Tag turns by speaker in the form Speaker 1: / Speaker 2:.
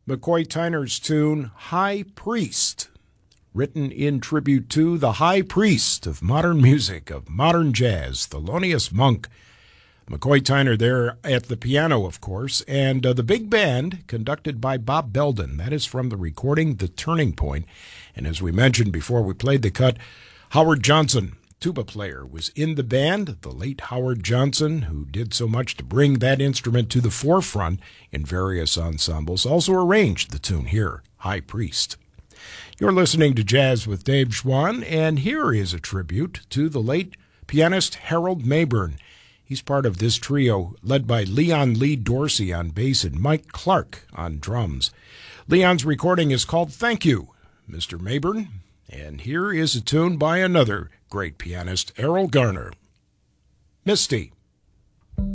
Speaker 1: McCoy Tyner's tune, High Priest, written in tribute to the high priest of modern music, of modern jazz, Thelonious Monk. McCoy Tyner there at the piano, of course, and the big band conducted by Bob Belden. That is from the recording The Turning Point. And as we mentioned before we played the cut, Howard Johnson, tuba player, was in the band. The late Howard Johnson, who did so much to bring that instrument to the forefront in various ensembles, also arranged the tune here, High Priest. You're listening to Jazz with Dave Schwann, and here is a tribute to the late pianist Harold Mabern. He's part of this trio led by Leon Lee Dorsey on bass and Mike Clark on drums. Leon's recording is called Thank You, Mr. Mabern, and here is a tune by another great pianist, Errol Garner, Misty.